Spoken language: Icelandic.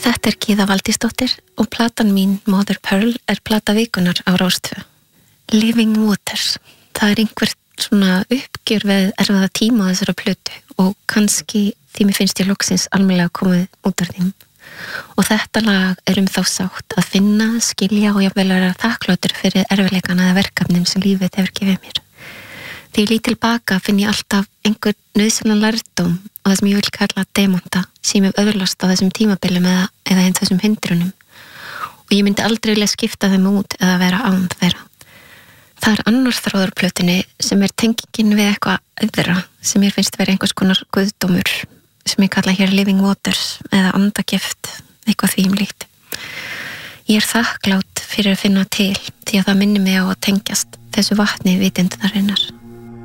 Þetta Gyða Valdísdóttir og platan mín Mother Pearl plata vikunar á Rás 2. Living Waters. Það einhvert svona uppgjör við erfiða tíma á þessara plötu og kannski því mér finnst ég loksins almennilega komið út af þeim. Og þetta lag þá sátt að finna, skilja og jafnvel vera þakklátur fyrir erfiðleikana eða verkefnin sem lífið hefur gefið mér. Þegar ég lít tilbaka finn ég alltaf einhvern nauðsynlegan lærdóm á það sem ég vil kalla demanta sem ég hef öðlast á þessum tímabilum eða eins þessum hindrunum og ég myndi aldrei vilja skipta þeim út eða vera án þeirra. Það annar þráður á plötunni sem tengingin við eitthvað öðra sem mér finnst vera einhvers konar guðdómur sem ég kalla hér Living Waters eða andagift, eitthvað því líkt. Ég þakklát fyrir að finna til því að það minnir mig á að tengjast þessu vatni vitundarinnar.